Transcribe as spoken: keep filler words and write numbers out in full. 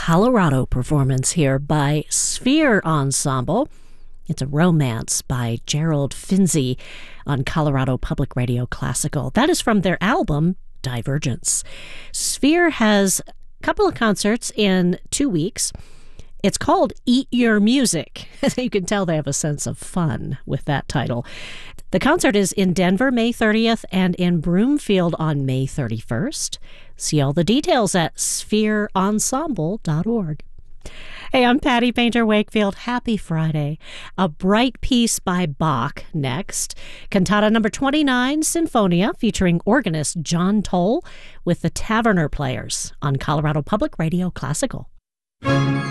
Colorado performance here by Sphere Ensemble. It's a romance by Gerald Finzi on Colorado Public Radio Classical. That is from their album, Divergence. Sphere has a couple of concerts in two weeks. It's called Eat Your Music. You can tell they have a sense of fun with that title. The concert is in Denver, May thirtieth, and in Broomfield on May thirty-first. See all the details at sphere ensemble dot org. Hey, I'm Patty Painter Wakefield. Happy Friday. A Bright Piece by Bach next. Cantata number twenty-nine, Sinfonia, featuring organist John Toll with the Taverner Players on Colorado Public Radio Classical.